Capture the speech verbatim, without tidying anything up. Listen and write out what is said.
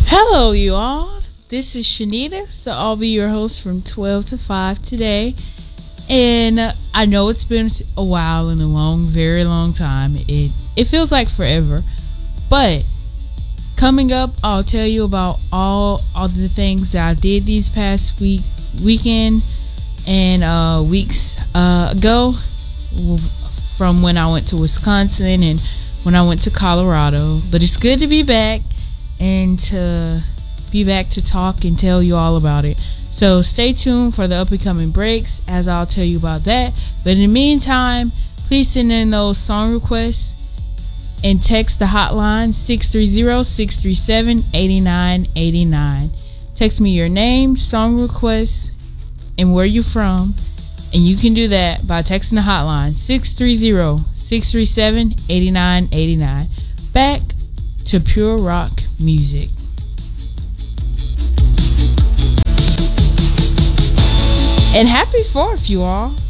Hello, you all. This is Shanita, so I'll be your host from twelve to five today. And uh, I know it's been a while and a long, very long time. It it feels like forever. But coming up, I'll tell you about all all the things that I did these past week weekend and uh, weeks uh, ago, from when I went to Wisconsin and when I went to Colorado. But it's good to be back and to be back to talk and tell you all about it. So stay tuned for the up and coming breaks as I'll tell you about that. But in the meantime, please send in those song requests and text the hotline six three zero, six three seven, eight nine eight nine. Text me your name, song request, and where you're from. And you can do that by texting the hotline six three zero, six three seven, eight nine eight nine. Back to pure rock music. And happy fourth, you all.